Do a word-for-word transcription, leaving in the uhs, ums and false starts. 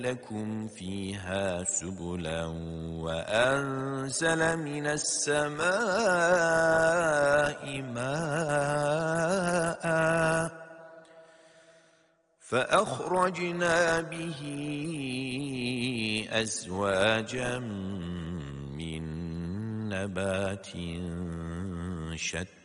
لكم فيها سبلا وأنزل من السماء ماء فأخرجنا به أزواجا من نبات شتى